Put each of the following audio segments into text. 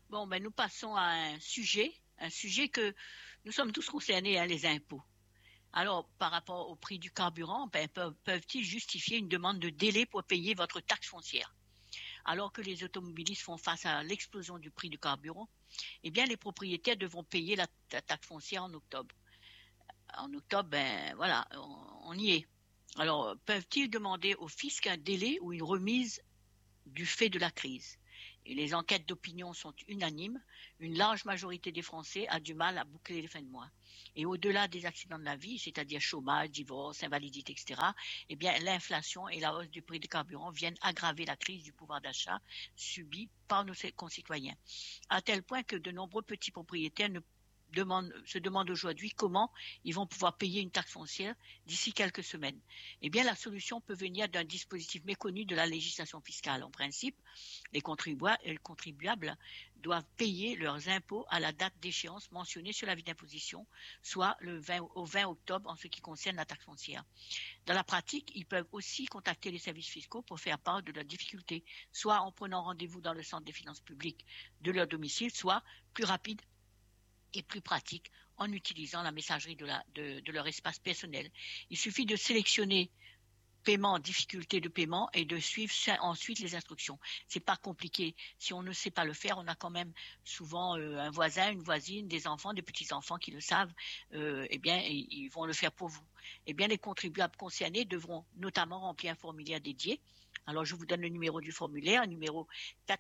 Bon, ben nous passons à un sujet que nous sommes tous concernés, hein, les impôts. Alors, par rapport au prix du carburant, ben, peuvent-ils justifier une demande de délai pour payer votre taxe foncière? Alors que les automobilistes font face à l'explosion du prix du carburant, eh bien, les propriétaires devront payer la taxe foncière en octobre. En octobre, ben voilà, on y est. Alors, peuvent-ils demander au fisc un délai ou une remise du fait de la crise? Et les enquêtes d'opinion sont unanimes. Une large majorité des Français a du mal à boucler les fins de mois. Et au-delà des accidents de la vie, c'est-à-dire chômage, divorce, invalidité, etc., eh bien, l'inflation et la hausse du prix des carburants viennent aggraver la crise du pouvoir d'achat subie par nos concitoyens. À tel point que de nombreux petits propriétaires se demandent aujourd'hui comment ils vont pouvoir payer une taxe foncière d'ici quelques semaines. Eh bien, la solution peut venir d'un dispositif méconnu de la législation fiscale. En principe, les contribuables doivent payer leurs impôts à la date d'échéance mentionnée sur l'avis d'imposition, soit au 20 octobre en ce qui concerne la taxe foncière. Dans la pratique, ils peuvent aussi contacter les services fiscaux pour faire part de leurs difficultés, soit en prenant rendez-vous dans le centre des finances publiques de leur domicile, soit plus rapide et plus pratique en utilisant la messagerie de leur espace personnel. Il suffit de sélectionner paiement, difficulté de paiement et de suivre ensuite les instructions. C'est pas compliqué. Si on ne sait pas le faire, on a quand même souvent un voisin, une voisine, des enfants, des petits-enfants qui le savent. Eh bien, ils vont le faire pour vous. Eh bien, les contribuables concernés devront notamment remplir un formulaire dédié. Alors, je vous donne le numéro du formulaire, numéro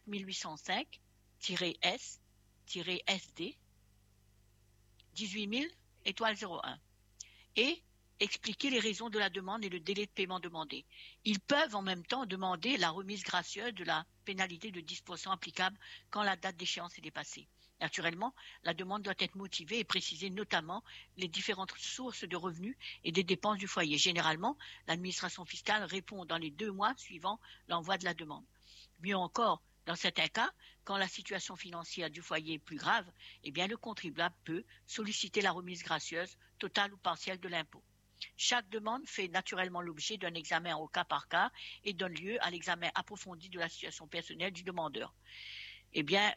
4805-S-SD 18 000 étoile 01 et expliquer les raisons de la demande et le délai de paiement demandé. Ils peuvent en même temps demander la remise gracieuse de la pénalité de 10% applicable quand la date d'échéance est dépassée. Naturellement, la demande doit être motivée et préciser notamment les différentes sources de revenus et des dépenses du foyer. Généralement, l'administration fiscale répond dans les 2 mois suivant l'envoi de la demande. Mieux encore, dans certains cas, quand la situation financière du foyer est plus grave, eh bien, le contribuable peut solliciter la remise gracieuse, totale ou partielle de l'impôt. Chaque demande fait naturellement l'objet d'un examen au cas par cas et donne lieu à l'examen approfondi de la situation personnelle du demandeur. Eh bien,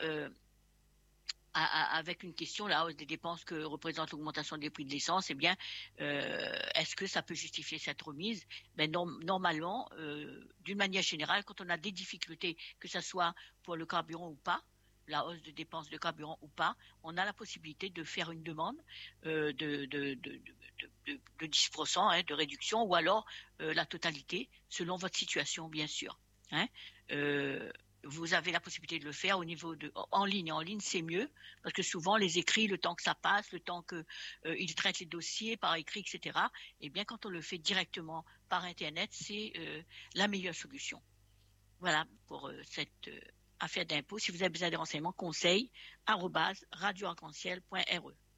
avec une question, la hausse des dépenses que représente l'augmentation des prix de l'essence, eh bien, est-ce que ça peut justifier cette remise? Ben non, normalement, d'une manière générale, quand on a des difficultés, que ce soit pour le carburant ou pas, la hausse de dépenses de carburant ou pas, on a la possibilité de faire une demande de 10% de réduction ou alors la totalité, selon votre situation, bien sûr. Hein. Vous avez la possibilité de le faire au niveau en ligne. En ligne, c'est mieux parce que souvent les écrits, le temps que ça passe, le temps que ils traitent les dossiers par écrit, etc. Eh bien, quand on le fait directement par Internet, c'est la meilleure solution. Voilà pour cette affaire d'impôt. Si vous avez besoin de renseignements, conseil @radioarc-en-ciel.re.